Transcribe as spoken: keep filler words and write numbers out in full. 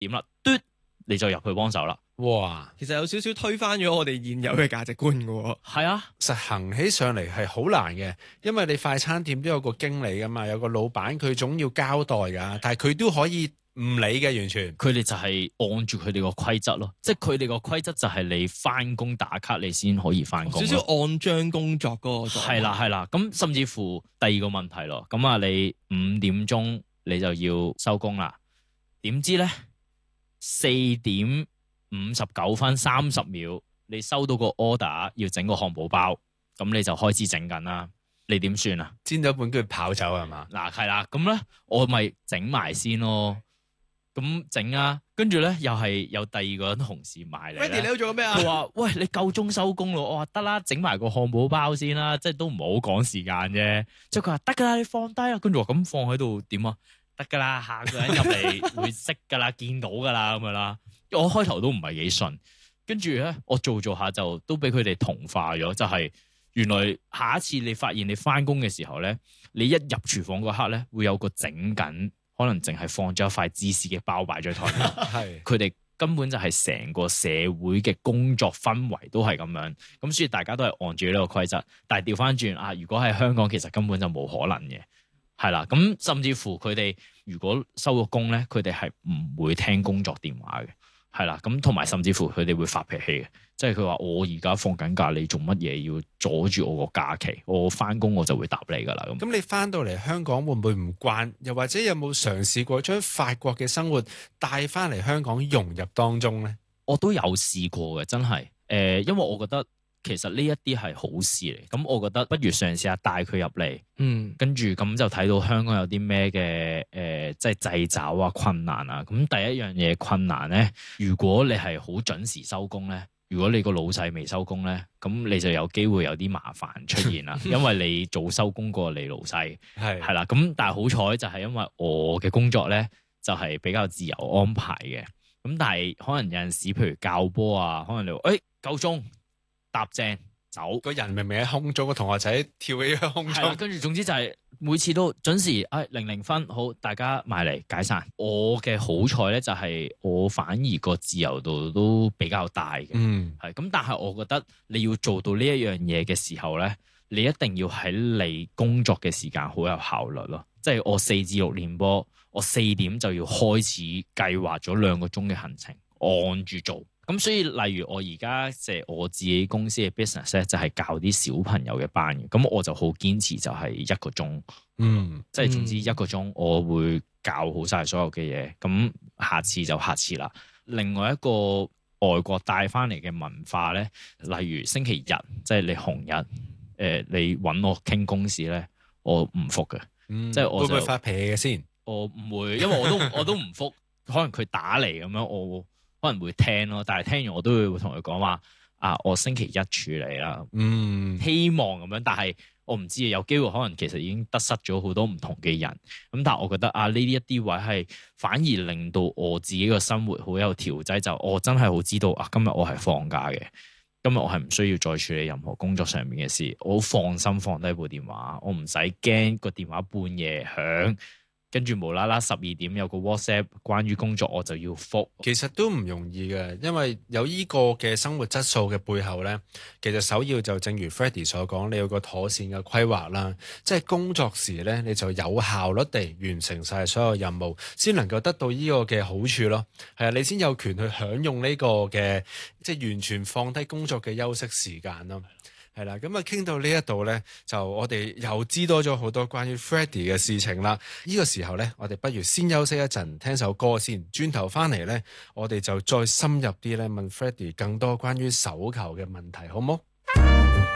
點啦，嘟你就入去幫手啦。 哇， 其實有少少推翻咗我哋現有嘅價值觀噶喎。 係啊， 實行起上嚟係好難嘅，因為你快餐店都有個經理噶嘛，有個老闆佢總要交代噶，但係佢都可以唔理嘅，完全。 佢哋就係按住佢哋個規則咯，即係佢哋個規則就係你翻工打卡你先可以翻工。 少少按章工作嗰個。 係啦係啦，咁甚至乎第二個問題咯，咁啊你五點鐘你就要收工啦，點知咧四點五十九分三十秒，你收到個 order 要整個漢堡包，咁你就開始整緊啦。你點算啊？ 煎咗半跟住跑走係嘛？ 嗱係啦，咁咧我咪整埋先咯。咁整啊，跟住咧又係有第二個人同事埋嚟。 Freddy 你喺度做緊咩啊？ 佢話：喂，你夠鐘收工咯。我話得啦，整埋個漢堡包先啦，即係都唔好趕時間啫。即係佢話得㗎啦，你放低啦。跟住我咁放喺度點啊？得㗎啦，下個人入嚟會識㗎啦，見到㗎啦咁樣啦。我開頭都唔係幾信，跟住咧我做做下就都俾佢哋同化咗，就係、是、原來下一次你發現你翻工嘅時候咧，你一入廚房嗰刻咧會有個整緊，可能淨係放咗一塊芝士嘅包擺咗台面。係佢哋根本就係成個社會嘅工作氛圍都係咁樣，咁所以大家都係按住呢個規則。但係調翻轉啊，如果喺香港其實根本就冇可能嘅，係啦。咁甚至乎佢哋如果收咗工咧，佢哋係唔會聽工作電話嘅。係啦，咁同埋甚至乎佢哋會發脾氣嘅，即係佢話我而家放緊假，你做乜嘢要阻住我個假期？我翻工我就會答你噶啦。咁咁你翻到嚟香港會唔會唔慣？又或者有冇嘗試過將法國嘅生活帶翻嚟香港融入當中咧？ 我都有試過嘅，真係誒、呃，因為我覺得其實呢一啲係好事嚟。咁我覺得不如嘗試下帶佢入嚟，嗯，跟住咁就睇到香港有啲咩嘅誒，即係掣肘啊、困難啊。咁第一樣嘢困難咧，如果你係好準時收工咧，如果你個老細未收工咧，咁你就有機會有啲麻煩出現啦，因為你早收工過你老細係係啦。咁但係好彩就係因為我嘅工作咧就係、是、比較自由安排嘅。咁但係可能有陣時，譬如教波啊，可能你話誒夠鐘。搭正走， 個人明明喺空中，個同學仔跳起喺空中， 跟住總之就係每次都準時，誒零零分好，大家埋嚟解散。我嘅好彩咧就係我反而個自由度都比較大嘅，嗯，係咁。但係我覺得你要做到呢一樣嘢嘅時候咧，你一定要喺你工作嘅時間好有效率咯。即係我四至六練波，我四點就要開始計劃咗兩個鐘嘅行程，按住做。咁所以，例如我而家即係我自己公司嘅 business 咧，就係教啲小朋友嘅班嘅。咁我就好堅持，就係一個鐘，嗯，即係總之一個鐘，我會教好晒所有嘅嘢。咁下次就下次啦。另外一個外國帶翻嚟嘅文化咧，例如星期日，即係你紅日，誒、呃，你揾我傾公事咧，我唔復嘅，嗯、即係我就會唔會發脾氣嘅先？ 我唔會，因為我都我都唔復，可能佢打嚟咁樣，我。可能會聽咯，但係聽完我都會同佢講話啊，我星期一處理啦，嗯，希望咁樣，但係我唔知有機會可能其實已經得失咗好多唔同嘅人，咁但係我覺得啊，呢啲一啲位係反而令到我自己個生活好有調劑，就我真係好知道啊，今日我係放假嘅，今日我係唔需要再處理任何工作上面嘅事，我好放心放低部電話，我唔使驚個電話半夜響。跟住無啦啦十二點有個 WhatsApp 關於工作我就要覆， 其實都唔容易嘅，因為有呢個嘅生活質素嘅背後呢，其實首要就正如 Freddy 所講，你有個妥善嘅規劃啦，即係工作時呢，你就有效率地完成晒所有任務，先能夠得到呢個嘅好處咯。係啊，你先有權去享用呢個嘅即係完全放低工作嘅休息時間咯。係啦，咁啊傾到呢一度呢，就我哋又知多咗好多關於 Freddy 嘅事情啦。呢個時候呢，我哋不如先休息一陣，聽首歌先。轉頭翻嚟呢，我哋就再深入啲呢，問 Freddy 更多關於手球嘅問題，好唔好？